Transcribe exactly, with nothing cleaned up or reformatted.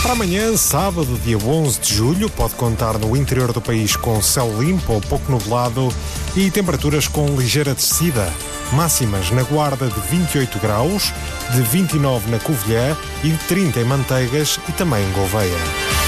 Para amanhã, sábado, dia onze de julho, pode contar no interior do país com céu limpo ou pouco nublado e temperaturas com ligeira descida. Máximas na Guarda de vinte e oito graus, de vinte e nove na Covilhã e de trinta em Manteigas e também em Gouveia.